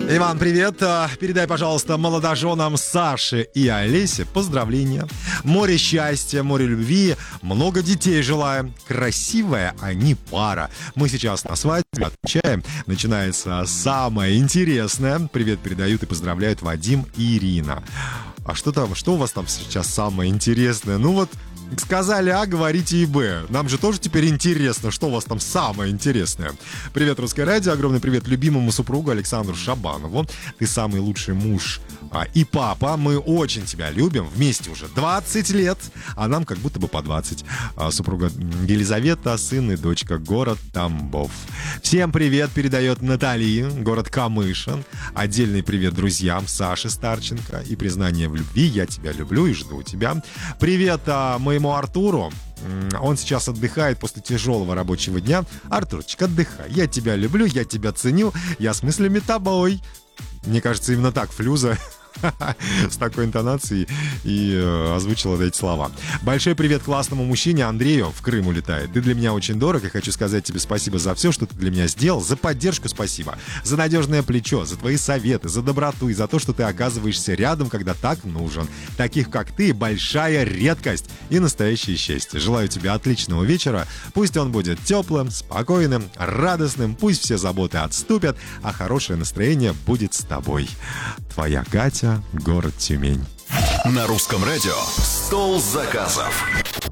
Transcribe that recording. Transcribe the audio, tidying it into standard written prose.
Иван, привет. Передай, пожалуйста, молодоженам Саше и Олесе поздравления. Море счастья, море любви, много детей желаем. Красивая они пара. Мы сейчас на свадьбе отмечаем. Начинается самое интересное. Привет передают и поздравляют Вадим и Ирина. А что там, что у вас там сейчас самое интересное? Ну вот, сказали А, говорите и Б. Нам же тоже теперь интересно, что у вас там самое интересное. Привет, Русское радио. Огромный привет любимому супругу Александру Шабанову. Ты самый лучший муж и папа. Мы очень тебя любим. Вместе уже 20 лет, а нам как будто бы по 20. Супруга Елизавета, сын и дочка, город Тамбов. Всем привет передает Наталья, город Камышин. Отдельный привет друзьям Саше Старченко. И признание в любви. Я тебя люблю и жду тебя. Привет моему Артуру. Он сейчас отдыхает после тяжелого рабочего дня. Артурчик, отдыхай. Я тебя люблю, я тебя ценю. Я с мыслями тобой. Мне кажется, именно так Флюза с такой интонацией и озвучила эти слова. Большой привет классному мужчине Андрею, в Крым улетает. Ты для меня очень дорог, и хочу сказать тебе спасибо за все, что ты для меня сделал, за поддержку спасибо, за надежное плечо, за твои советы, за доброту и за то, что ты оказываешься рядом, когда так нужен. Таких, как ты, большая редкость и настоящее счастье. Желаю тебе отличного вечера. Пусть он будет теплым, спокойным, радостным, пусть все заботы отступят, а хорошее настроение будет с тобой. Твоя Катя, город Тюмень. На русском радио «Стол заказов».